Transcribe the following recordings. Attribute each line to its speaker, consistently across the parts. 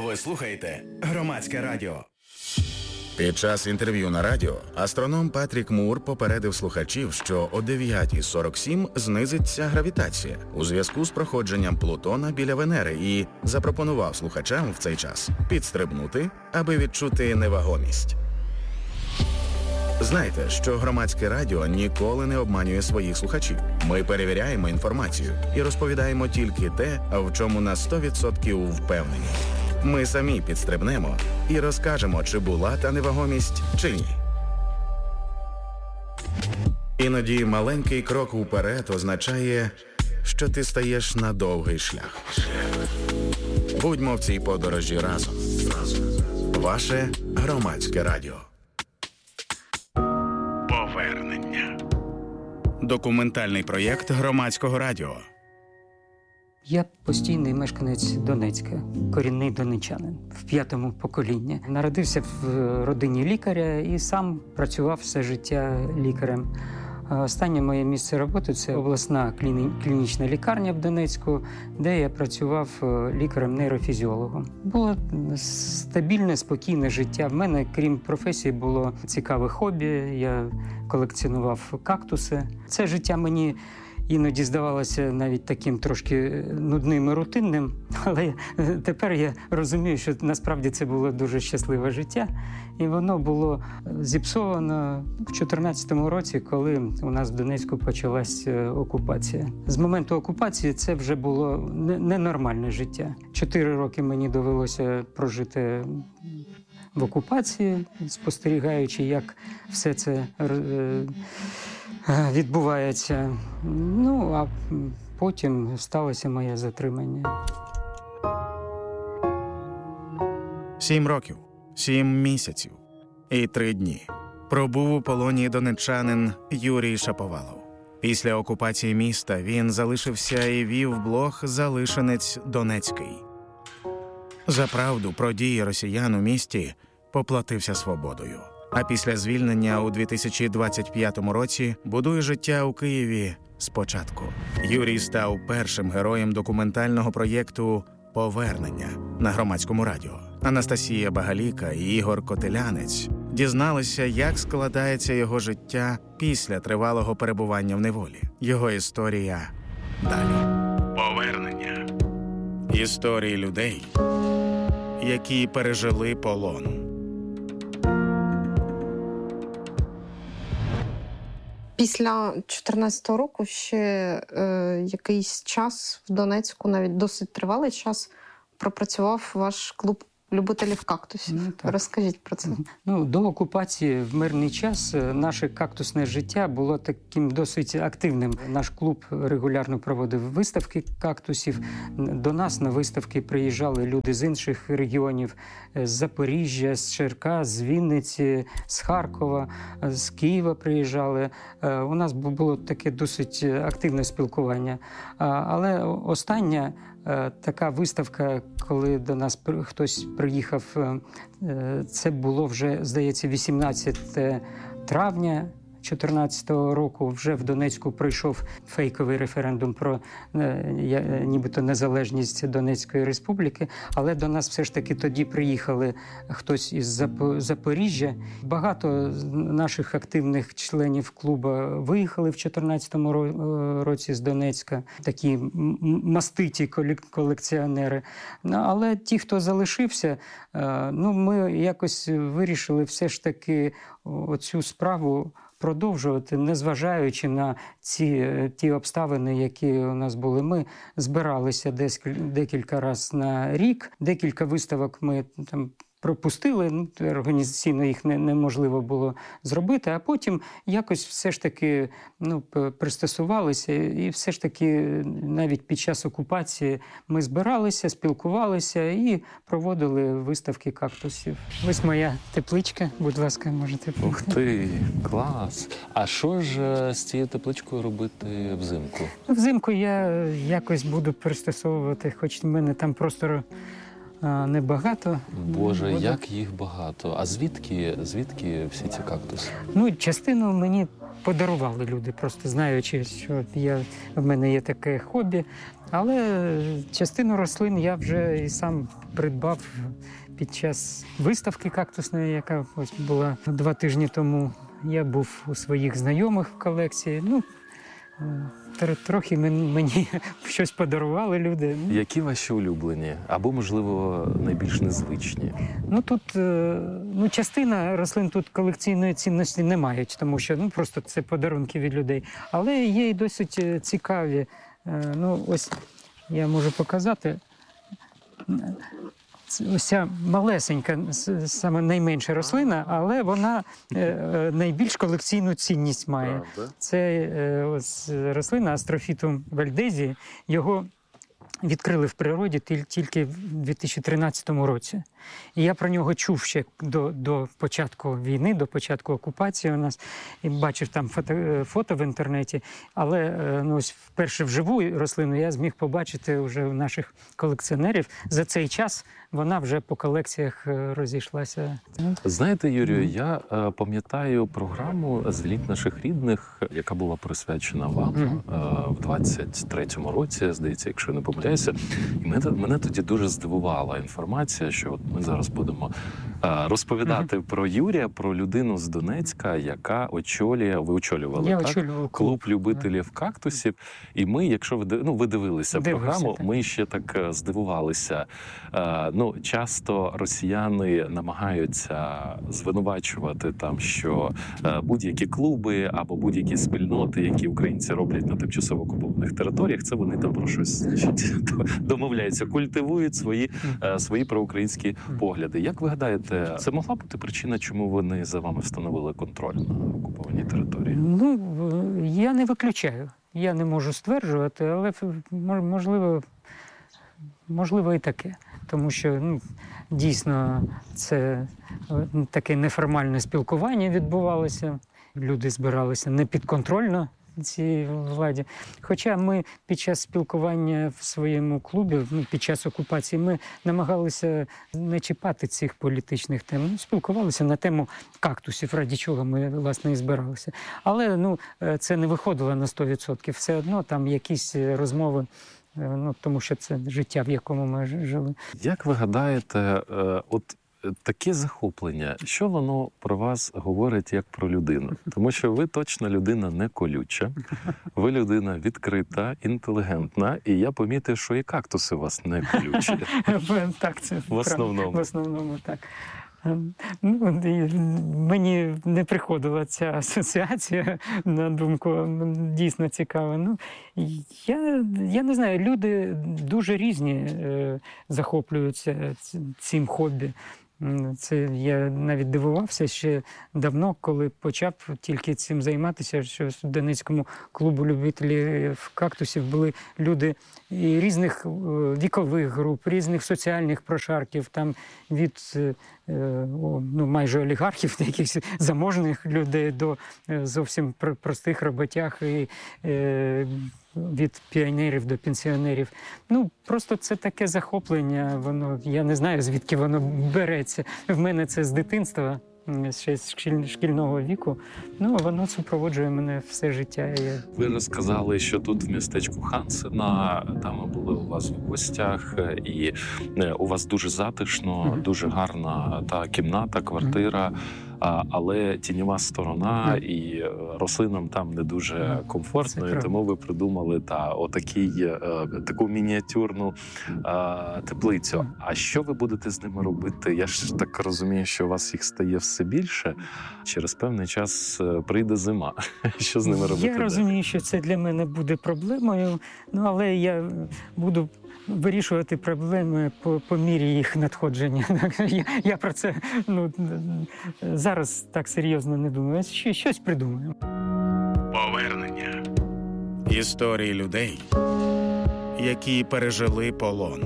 Speaker 1: Ви слухаєте Громадське радіо.
Speaker 2: Під час інтерв'ю на радіо астроном Патрік Мур попередив слухачів, що о 9:47 знизиться гравітація у зв'язку з проходженням Плутона біля Венери і запропонував слухачам в цей час підстрибнути, аби відчути невагомість. Знайте, що Громадське радіо ніколи не обманює своїх слухачів. Ми перевіряємо інформацію і розповідаємо тільки те, в чому на 100% впевнені. Ми самі підстрибнемо і розкажемо, чи була та невагомість, чи ні. Іноді маленький крок уперед означає, що ти стаєш на довгий шлях. Будьмо в цій подорожі разом. Ваше Громадське радіо. Повернення. Документальний проєкт Громадського радіо.
Speaker 3: Я постійний мешканець Донецька, корінний донечанин, в 5-му поколінні. Народився в родині лікаря і сам працював все життя лікарем. Останнє моє місце роботи – це обласна клінічна лікарня в Донецьку, де я працював лікарем-нейрофізіологом. Було стабільне, спокійне життя. В мене, крім професії, було цікаве хобі. Я колекціонував кактуси. Це життя мені іноді здавалося навіть таким трошки нудним і рутинним, але тепер я розумію, що насправді це було дуже щасливе життя. І воно було зіпсовано в 2014 році, коли у нас в Донецьку почалась окупація. З моменту окупації це вже було ненормальне життя. 4 роки мені довелося прожити в окупації, спостерігаючи, як все це відбувається. Ну, а потім сталося моє затримання.
Speaker 2: 7 років, 7 місяців і 3 дні пробув у полоні донеччанин Юрій Шаповалов. Після окупації міста він залишився і вів блог «Залишенець Донецький». За правду про дії росіян у місті поплатився свободою. А після звільнення у 2025 році будує життя у Києві спочатку. Юрій став першим героєм документального проєкту «Повернення» на Громадському радіо. Анастасія Багаліка і Ігор Котелянець дізналися, як складається його життя після тривалого перебування в неволі. Його історія далі. Повернення. Історії людей, які пережили полон.
Speaker 4: Після 2014 року ще якийсь час в Донецьку, навіть досить тривалий час, пропрацював ваш клуб любителів кактусів. Розкажіть про це.
Speaker 3: До окупації в мирний час наше кактусне життя було таким досить активним. Наш клуб регулярно проводив виставки кактусів. До нас на виставки приїжджали люди з інших регіонів, з Запоріжжя, з Черкас, з Вінниці, з Харкова, з Києва приїжджали. У нас було таке досить активне спілкування. Але остання така виставка, коли до нас хтось приїхав, це було вже, здається, 18 травня 2014 року. Вже в Донецьку пройшов фейковий референдум про нібито незалежність Донецької республіки, але до нас все ж таки тоді приїхали хтось із Запоріжжя. Багато наших активних членів клубу виїхали в 2014 році з Донецька, такі маститі колекціонери. Але ті, хто залишився, ми якось вирішили все ж таки оцю справу продовжувати, незважаючи на ті обставини, які у нас були. Ми збиралися декілька разів на рік, декілька виставок ми там пропустили, організаційно їх неможливо було зробити, а потім якось все ж таки пристосувалися, і все ж таки навіть під час окупації ми збиралися, спілкувалися і проводили виставки кактусів. Ось моя тепличка, будь ласка, можете
Speaker 5: Ух ти, клас! А що ж з цією тепличкою робити взимку?
Speaker 3: Взимку я якось буду пристосовувати, хоч в мене там простору небагато.
Speaker 5: Боже, як їх багато. А звідки всі ці кактуси?
Speaker 3: Ну, частину мені подарували люди, просто знаючи, що в мене є таке хобі. Але частину рослин я вже і сам придбав під час виставки кактусної, яка ось була 2 тижні тому. Я був у своїх знайомих в колекції. Ну, трохи мені щось подарували люди.
Speaker 5: Які ваші улюблені? Або, можливо, найбільш незвичні?
Speaker 3: Ну, тут частина рослин тут колекційної цінності не мають, тому що просто це подарунки від людей. Але є і досить цікаві. Ну, ось я можу показати. Ось ця малесенька, саме найменша рослина, але вона найбільш колекційну цінність має. Це ось рослина Астрофітум вальдезії. Його відкрили в природі тільки в 2013 році. І я про нього чув ще до початку війни, до початку окупації у нас. І бачив там фото в інтернеті. Але ось вперше вживу рослину я зміг побачити вже у наших колекціонерів. За цей час вона вже по колекціях розійшлася.
Speaker 5: Знаєте, Юрію, я пам'ятаю програму «Звільніть наших рідних», яка була присвячена вам в 23-му році, здається, якщо не помиляюся. І мене тоді дуже здивувала інформація, що от ми зараз будемо розповідати про Юрія, про людину з Донецька, яка ви очолювали клуб любителів кактусів. І ми, якщо ви дивилися програму, ми ще так здивувалися. Часто росіяни намагаються звинувачувати там, що будь-які клуби або будь-які спільноти, які українці роблять на тимчасово окупованих територіях, це вони там про щось домовляються, культивують свої проукраїнські погляди. Як ви гадаєте, це могла бути причина, чому вони за вами встановили контроль на окупованій території?
Speaker 3: Я не виключаю. Я не можу стверджувати, але можливо і таке. Тому що дійсно це таке неформальне спілкування відбувалося. Люди збиралися непідконтрольно цій владі. Хоча ми під час спілкування в своєму клубі, під час окупації, ми намагалися не чіпати цих політичних тем. Спілкувалися на тему кактусів, ради чого ми, власне, і збиралися. Але це не виходило на 100%. Все одно там якісь розмови, тому що це життя, в якому ми жили.
Speaker 5: Як ви гадаєте, таке захоплення, що воно про вас говорить як про людину? Тому що ви точно людина не колюча, ви людина відкрита, інтелігентна, і я помітив, що і кактуси у вас не колючі.
Speaker 3: Так, це
Speaker 5: в основному.
Speaker 3: В основному, так. Мені не приходила ця асоціація на думку, дійсно цікаво. Я не знаю, люди дуже різні захоплюються цим хобі. Це я навіть дивувався ще давно, коли почав тільки цим займатися, що в Донецькому клубу любителів кактусів були люди і різних вікових груп, різних соціальних прошарків, там від майже олігархів, якихось заможних людей до зовсім простих роботяг і від піонерів до пенсіонерів. Просто це таке захоплення, я не знаю, звідки воно береться. В мене це з дитинства, ще з шкільного віку. Воно супроводжує мене все життя.
Speaker 5: Ви розказали, що тут в містечку Хансена, там ми були у вас в гостях, і у вас дуже затишно, дуже гарна та кімната, квартира. Але тіньова сторона і рослинам там не дуже комфортно, і тому ви придумали таку мініатюрну теплицю. А що ви будете з ними робити? Я ж так розумію, що у вас їх стає все більше. Через певний час прийде зима. Що з ними робити?
Speaker 3: Я розумію, що це для мене буде проблемою, але я буду вирішувати проблеми по мірі їх надходження. Я про це зараз так серйозно не думаю. Щось придумаю.
Speaker 1: Повернення. Історії людей, які пережили полон.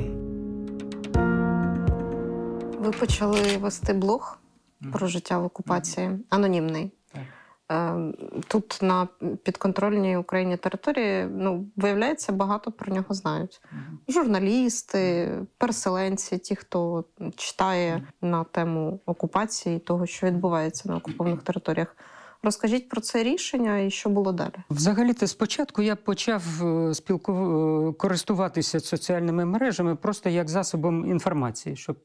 Speaker 4: Ви почали вести блог про життя в окупації, анонімний. тут на підконтрольній Україні території, виявляється, багато про нього знають. Журналісти, переселенці, ті, хто читає на тему окупації, того, що відбувається на окупованих територіях. Розкажіть про це рішення і що було далі.
Speaker 3: Взагалі-то спочатку я почав користуватися соціальними мережами просто як засобом інформації, щоб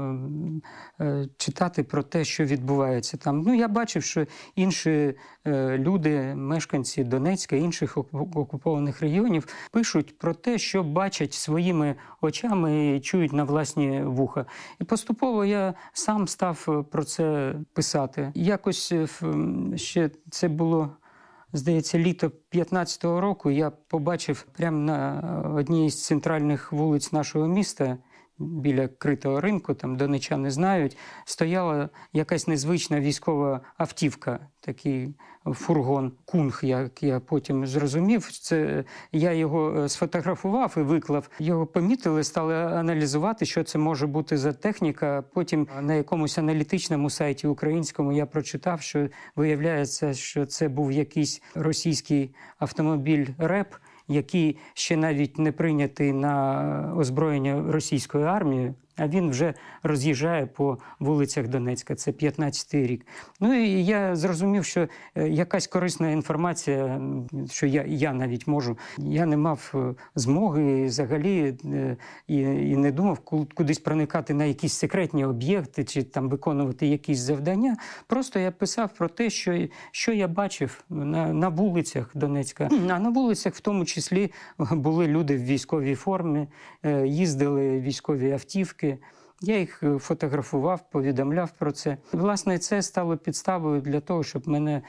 Speaker 3: читати про те, що відбувається там. Я бачив, що інші люди, мешканці Донецька, інших окупованих регіонів, пишуть про те, що бачать своїми очами і чують на власні вуха. І поступово я сам став про це писати. Якось ще це було, здається, літо 15-го року, я побачив прямо на одній з центральних вулиць нашого міста, біля критого ринку, там донеччани знають, стояла якась незвична військова автівка, такий фургон, кунг, як я потім зрозумів. Я його сфотографував і виклав. Його помітили, стали аналізувати, що це може бути за техніка. Потім на якомусь аналітичному сайті українському я прочитав, що виявляється, що це був якийсь російський автомобіль РЕП, який ще навіть не прийнятий на озброєння російської армії, а він вже роз'їжджає по вулицях Донецька. Це 15-й рік. І я зрозумів, що якась корисна інформація, що я навіть можу. Я не мав змоги взагалі і не думав кудись проникати на якісь секретні об'єкти чи там виконувати якісь завдання. Просто я писав про те, що я бачив на вулицях Донецька. А на вулицях в тому числі були люди в військовій формі, їздили військові автівки. Я їх фотографував, повідомляв про це. Власне, це стало підставою для того, щоб мене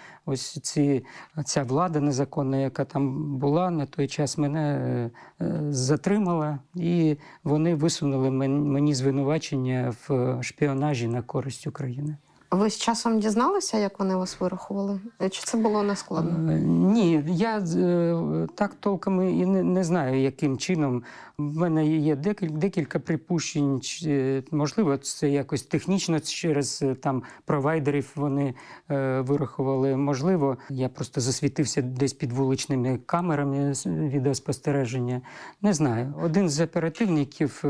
Speaker 3: ця влада незаконна, яка там була на той час, мене затримала. І вони висунули мені звинувачення в шпіонажі на користь України.
Speaker 4: Ви з часом дізналися, як вони вас вирахували? Чи це було нескладно?
Speaker 3: Ні, я так толком і не знаю, яким чином. В мене є декілька припущень. Можливо, це якось технічно через там провайдерів вони вирахували. Можливо, я просто засвітився десь під вуличними камерами відеоспостереження. Не знаю. Один з оперативників,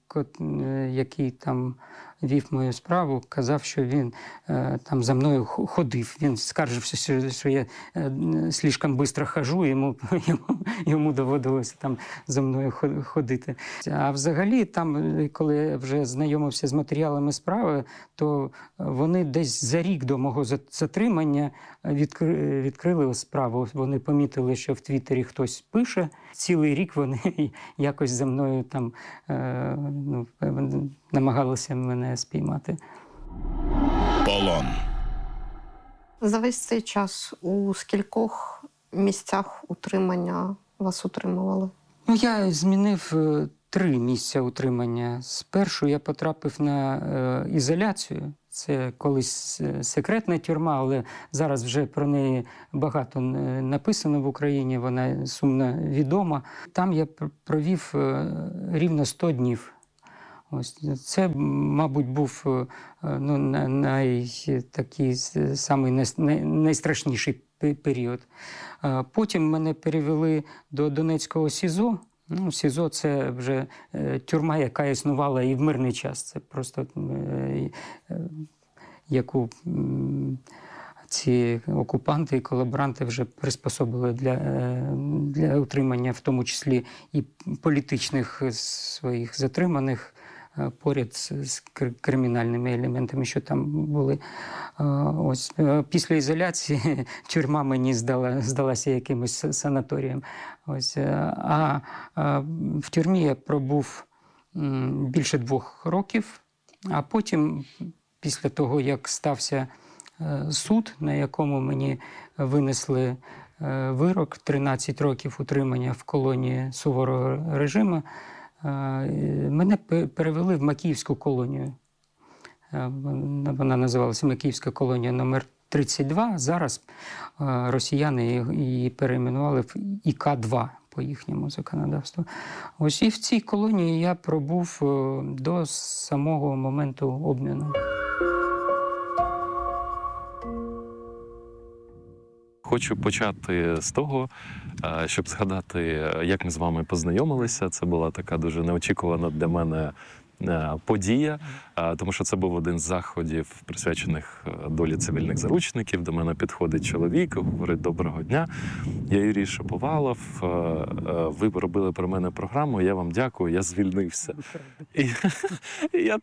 Speaker 3: який там вів мою справу, казав, що він там за мною ходив. Він скаржився, що я слишком швидко ходжу, йому доводилося там за мною ходити. А взагалі, там, коли я вже знайомився з матеріалами справи, то вони десь за рік до мого затримання відкрили справу. Вони помітили, що в Твіттері хтось пише. Цілий рік вони якось за мною там намагалися мене спіймати.
Speaker 1: Полон.
Speaker 4: За весь цей час у скількох місцях утримання вас утримували?
Speaker 3: Я змінив 3 місця утримання. Спершу я потрапив на ізоляцію. Це колись секретна тюрма, але зараз вже про неї багато написано в Україні, вона сумно відома. Там я провів рівно 100 днів. Це, мабуть, був найстрашніший період. Потім мене перевели до Донецького СІЗО. СІЗО – це вже тюрма, яка існувала і в мирний час. Це просто яку ці окупанти і колаборанти вже приспособили для утримання, в тому числі і політичних своїх затриманих, поряд з кримінальними елементами, що там були. Після ізоляції тюрма мені здалася якимось санаторієм. А в тюрмі я пробув більше 2 років, а потім, після того, як стався суд, на якому мені винесли вирок, 13 років утримання в колонії суворого режиму, мене перевели в Макіївську колонію. Вона називалася Макіївська колонія номер 32. Зараз росіяни її перейменували в ІК-2 по їхньому законодавству. І в цій колонії я пробув до самого моменту обміну.
Speaker 5: хочу почати з того, щоб згадати, як ми з вами познайомилися. Це була така дуже неочікувана для мене подія, тому що це був один з заходів, присвячених долі цивільних заручників. До мене підходить чоловік, говорить: «Доброго дня, я Юрій Шаповалов, ви робили про мене програму, я вам дякую, я звільнився». І я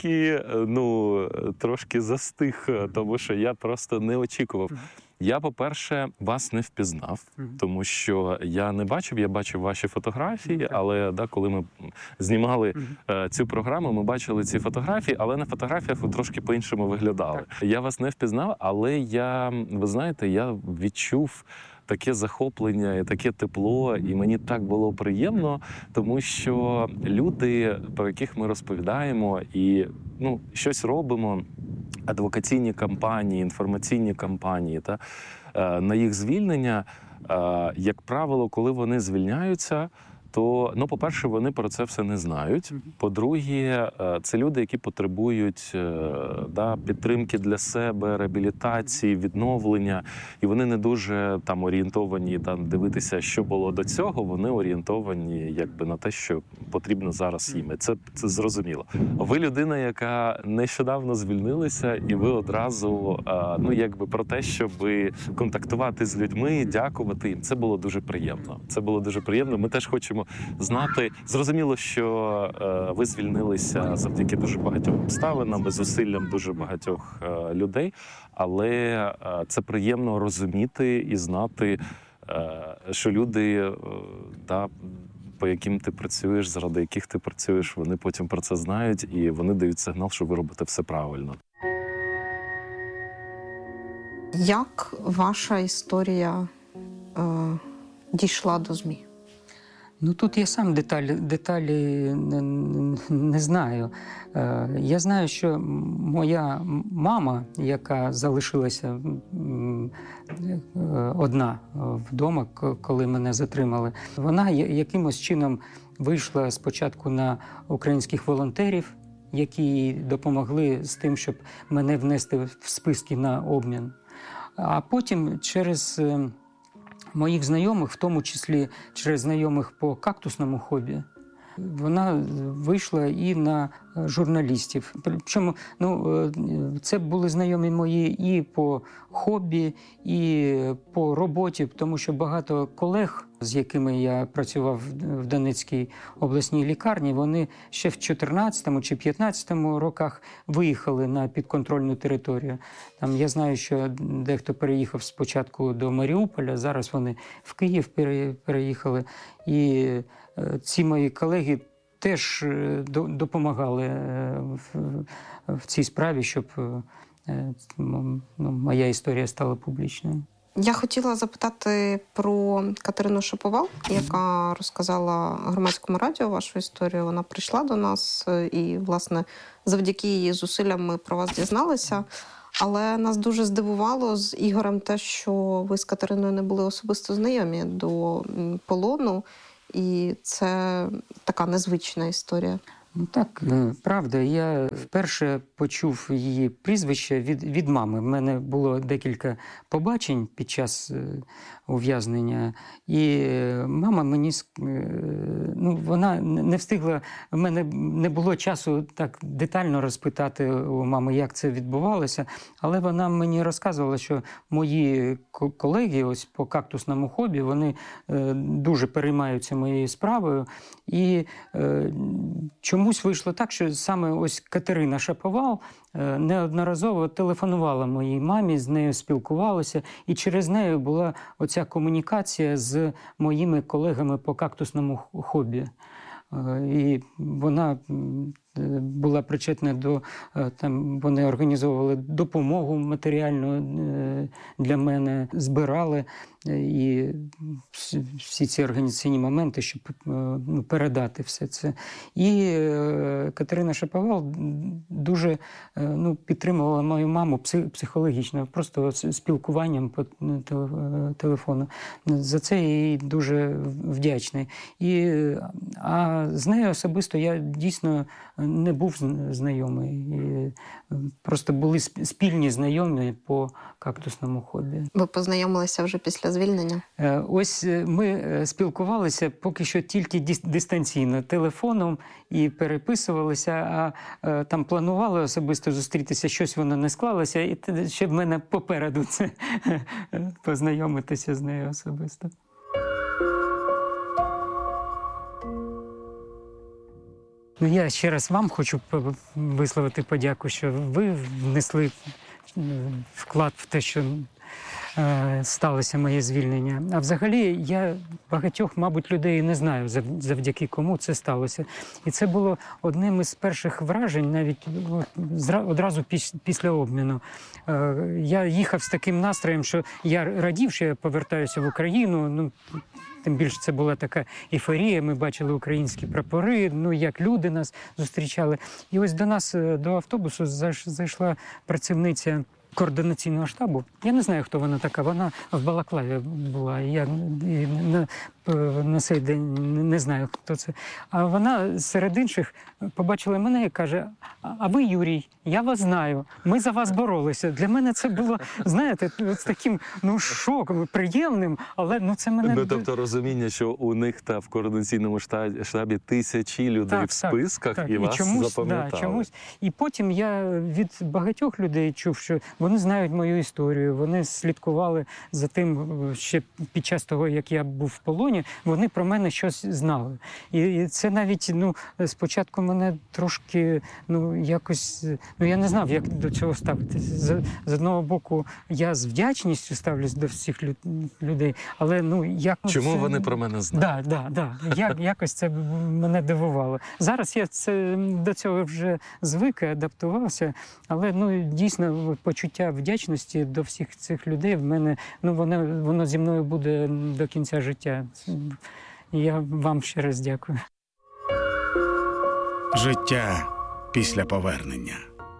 Speaker 5: трошки застиг, тому що я просто не очікував. Я, по-перше, вас не впізнав, тому що я не бачив, я бачив ваші фотографії, але коли ми знімали цю програму, ми бачили ці фотографії, але на фотографіях ви трошки по-іншому виглядали. Я вас не впізнав, але ви знаєте, я відчув таке захоплення і таке тепло, і мені так було приємно, тому що люди, про яких ми розповідаємо і щось робимо, адвокаційні кампанії, інформаційні кампанії, на їх звільнення, як правило, коли вони звільняються, то, по-перше, вони про це все не знають. По-друге, це люди, які потребують підтримки для себе, реабілітації, відновлення. І вони не дуже орієнтовані дивитися, що було до цього. Вони орієнтовані на те, що потрібно зараз їм. Це зрозуміло. Ви людина, яка нещодавно звільнилася, і ви одразу про те, щоб контактувати з людьми, дякувати їм. Це було дуже приємно. Це було дуже приємно. Ми теж хочемо знати. Зрозуміло, що ви звільнилися завдяки дуже багатьом обставинам, зусиллям дуже багатьох людей, але це приємно розуміти і знати, що люди, по яким ти працюєш, заради яких ти працюєш, вони потім про це знають і вони дають сигнал, що ви робите все правильно.
Speaker 4: Як ваша історія дійшла до ЗМІ?
Speaker 3: Тут я сам деталі не знаю. Я знаю, що моя мама, яка залишилася одна вдома, коли мене затримали, вона якимось чином вийшла спочатку на українських волонтерів, які їй допомогли з тим, щоб мене внести в списки на обмін. А потім через моїх знайомих, в тому числі через знайомих по кактусному хобі, вона вийшла і на журналістів. Причому це були знайомі мої і по хобі, і по роботі, тому що багато колег, з якими я працював в Донецькій обласній лікарні, вони ще в 14-му чи 15-му роках виїхали на підконтрольну територію. Я знаю, що дехто переїхав спочатку до Маріуполя, зараз вони в Київ переїхали. І ці мої колеги теж допомагали в цій справі, щоб моя історія стала публічною.
Speaker 4: Я хотіла запитати про Катерину Шаповал, яка розказала Громадському радіо вашу історію. Вона прийшла до нас і, власне, завдяки її зусиллям ми про вас дізналися. Але нас дуже здивувало з Ігорем те, що ви з Катериною не були особисто знайомі до полону. І це така незвична історія.
Speaker 3: Так, правда. Я вперше почув її прізвище від мами. В мене було декілька побачень під час ув'язнення. І мама мені, вона не встигла, в мене не було часу так детально розпитати у мами, як це відбувалося. Але вона мені розказувала, що мої колеги ось по кактусному хобі, вони дуже переймаються моєю справою. І чомусь вийшло так, що саме ось Катерина Шаповал неодноразово телефонувала моїй мамі, з нею спілкувалася, і через неї була оця комунікація з моїми колегами по кактусному хобі. І вона була причетна до, вони організовували допомогу матеріальну для мене, збирали і всі ці організаційні моменти, щоб передати все це. І Катерина Шаповал дуже підтримувала мою маму психологічно, просто спілкуванням по телефону. За це я їй дуже вдячний. А з нею особисто я дійсно не був знайомий. І просто були спільні знайомі по кактусному хобі.
Speaker 4: Ви познайомилися вже після звільнення?
Speaker 3: Ось ми спілкувалися поки що тільки дистанційно, телефоном і переписувалися, а там планували особисто зустрітися, щось воно не склалося, і ще в мене попереду це познайомитися з нею особисто. Ну, я ще раз вам хочу висловити подяку, що ви внесли вклад в те, що сталося моє звільнення. А взагалі я багатьох, мабуть, людей не знаю, завдяки кому це сталося. І це було одним із перших вражень, навіть одразу після обміну. Я їхав з таким настроєм, що я радів, що я повертаюся в Україну. Ну, тим більше це була така ейфорія, ми бачили українські прапори, ну, як люди нас зустрічали. І ось до нас, до автобусу, зайшла працівниця координаційного штабу. Я не знаю, хто вона така, вона в балаклаві була, я на цей день не знаю, хто це. А вона серед інших побачила мене і каже: а ви, Юрій, я вас знаю, ми за вас боролися. Для мене це було, знаєте, з таким, ну, шоком, приємним, але, ну, це мене...
Speaker 5: Ну, тобто розуміння, що у них та в координаційному штабі тисячі людей в списках, і вас
Speaker 3: чомусь,
Speaker 5: запам'ятали.
Speaker 3: Да, чомусь. І потім я від багатьох людей чув, що вони знають мою історію, вони слідкували за тим, ще під час того, як я був в полоні, вони про мене щось знали. І це навіть, ну, спочатку мене трошки, ну, якось, ну, я не знав, як до цього ставитися. З одного боку, я з вдячністю ставлюсь до всіх людей, але, ну, як...
Speaker 5: Чому
Speaker 3: це...
Speaker 5: вони про мене знають?
Speaker 3: Да. Якось це мене дивувало. Зараз я до цього вже звик і адаптувався, але, ну, дійсно, почуття вдячності до всіх цих людей в мене, ну, воно зі мною буде до кінця життя. Я вам ще раз дякую.
Speaker 2: Життя після повернення.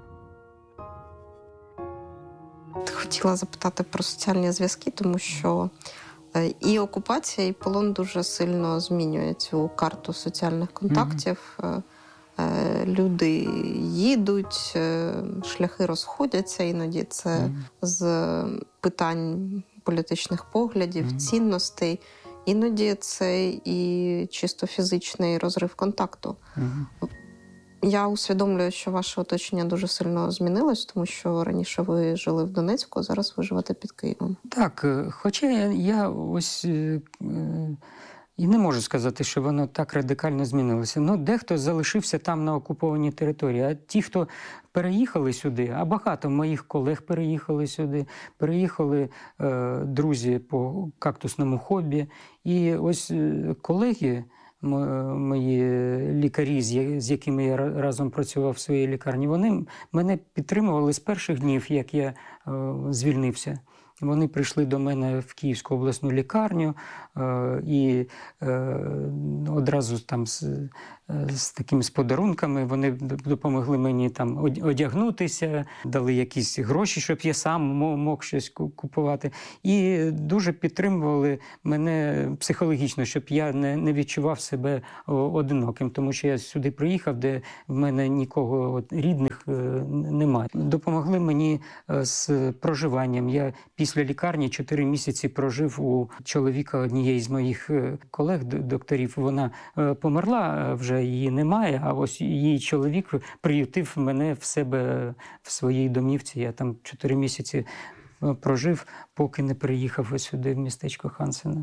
Speaker 4: Хотіла запитати про соціальні зв'язки, тому що і окупація, і полон дуже сильно змінює цю карту соціальних контактів. Люди їдуть, шляхи розходяться, іноді це з питань політичних поглядів, цінностей. Іноді це і чисто фізичний розрив контакту. Я усвідомлюю, що ваше оточення дуже сильно змінилось, тому що раніше ви жили в Донецьку, а зараз ви живете під Києвом.
Speaker 3: Так, хоча я ось і не можу сказати, що воно так радикально змінилося. Ну, дехто залишився там на окупованій території, а ті, хто переїхали сюди, а багато моїх колег переїхали сюди, переїхали друзі по кактусному хобі. І ось колеги, мої лікарі, з якими я разом працював в своїй лікарні, вони мене підтримували з перших днів, як я звільнився. Вони прийшли до мене в Київську обласну лікарню і одразу там з такими подарунками вони допомогли мені там одягнутися, дали якісь гроші, щоб я сам мог щось купувати. І дуже підтримували мене психологічно, щоб я не відчував себе одиноким, тому що я сюди приїхав, де в мене нікого рідних немає. Допомогли мені з проживанням. Я після лікарні 4 місяці прожив у чоловіка однієї з моїх колег-докторів. Вона померла, вже її немає, а ось її чоловік приютив мене в себе в своїй домівці. Я там 4 місяці прожив, поки не приїхав сюди, в містечко Хансена.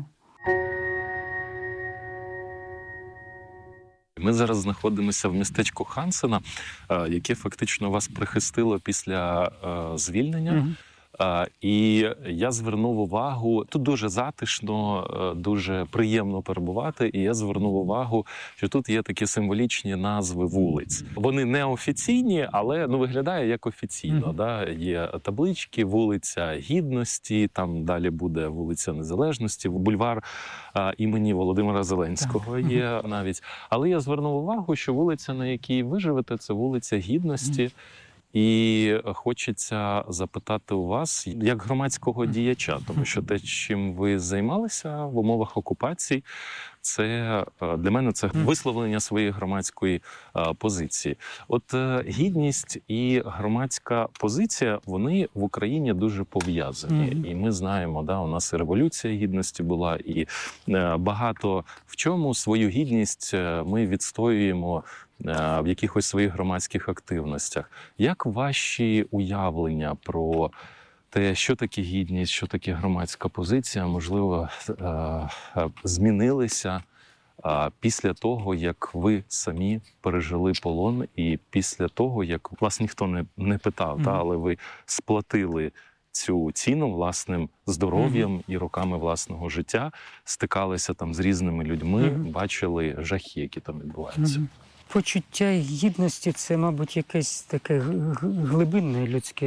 Speaker 5: Ми зараз знаходимося в містечку Хансена, яке фактично вас прихистило після звільнення. І я звернув увагу, тут дуже затишно, дуже приємно перебувати, і я звернув увагу, що тут є такі символічні назви вулиць. Вони не офіційні, але виглядає як офіційно. Да? Є таблички, вулиця Гідності, там далі буде вулиця Незалежності, бульвар імені Володимира Зеленського є навіть. Але я звернув увагу, що вулиця, на якій ви живете, це вулиця Гідності. І хочеться запитати у вас, як громадського діяча, тому що те, чим ви займалися в умовах окупації, це для мене це висловлення своєї громадської позиції. От гідність і громадська позиція, вони в Україні дуже пов'язані. І ми знаємо, у нас і Революція Гідності була, і багато в чому свою гідність ми відстоюємо в якихось своїх громадських активностях. Як ваші уявлення про те, що таке гідність, що таке громадська позиція, можливо, змінилися після того, як ви самі пережили полон, і після того, як вас ніхто не питав, але ви сплатили цю ціну власним здоров'ям і роками власного життя, стикалися там з різними людьми, бачили жахи, які там відбуваються?
Speaker 3: Почуття гідності – це, мабуть, якесь таке глибинне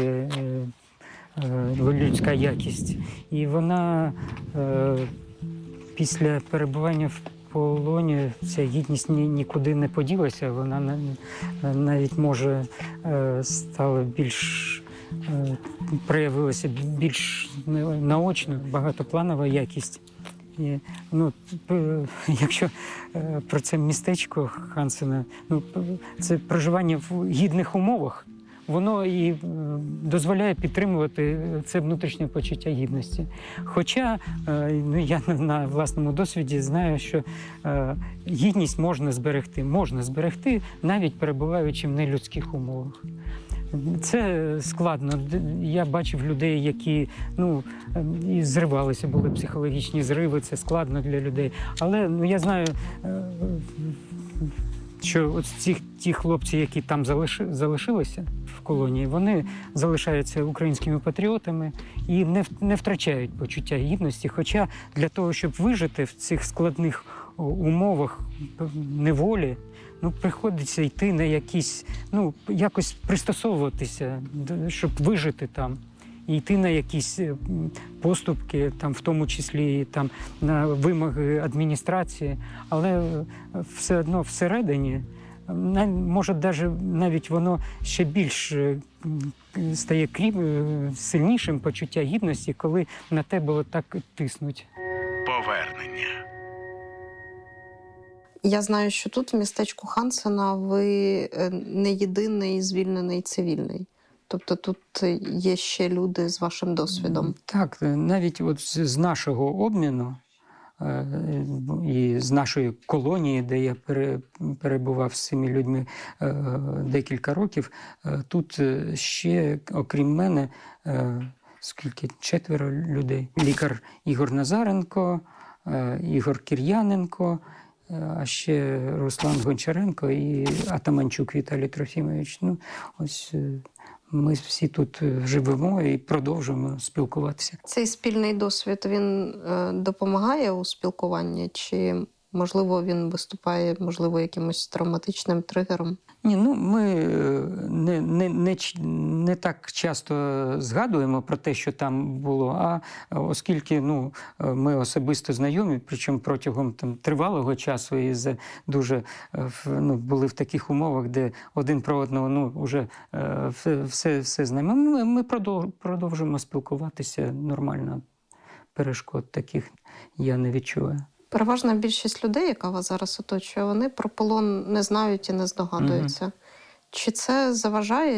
Speaker 3: людська якість. І вона після перебування в полоні, ця гідність нікуди не поділася. Вона навіть, може, стала більш, проявилася більш наочно, багатопланова якість. І, якщо про це містечко Хансена, це проживання в гідних умовах, воно і дозволяє підтримувати це внутрішнє почуття гідності. Хоча я на власному досвіді знаю, що гідність можна зберегти, навіть перебуваючи в нелюдських умовах. Це складно. Я бачив людей, які і зривалися, були психологічні зриви, це складно для людей. Але я знаю, що от ті хлопці, які там залишилися в колонії, вони залишаються українськими патріотами і не втрачають почуття гідності. Хоча для того, щоб вижити в цих складних умовах неволі, приходиться йти на якісь, якось пристосовуватися, щоб вижити там. І йти на якісь поступки, там, в тому числі там, на вимоги адміністрації. Але все одно всередині, може, навіть воно ще більш стає сильнішим почуття гідності, коли на тебе отак тиснуть.
Speaker 2: Повернення.
Speaker 4: Я знаю, що тут, в містечку Хансена, ви не єдиний звільнений цивільний. Тобто тут є ще люди з вашим досвідом.
Speaker 3: Так, навіть от з нашого обміну і з нашої колонії, де я перебував з цими людьми декілька років, тут ще, окрім мене, 4 людей. Лікар Ігор Назаренко, Ігор Кір'яненко, а ще Руслан Гончаренко і Атаманчук Віталій Трофімович. Ось ми всі тут живемо і продовжуємо спілкуватися.
Speaker 4: Цей спільний досвід, він допомагає у спілкуванні? Чи, можливо, він виступає, якимось травматичним тригером?
Speaker 3: Ні, ми не так часто згадуємо про те, що там було, а оскільки ми особисто знайомі, причому протягом тривалого часу і дуже були в таких умовах, де один про одного вже все знаємо. Ми продовжуємо спілкуватися нормально. Перешкод таких я не відчуваю.
Speaker 4: Переважна більшість людей, яка вас зараз оточує, вони про полон не знають і не здогадуються. Чи це заважає,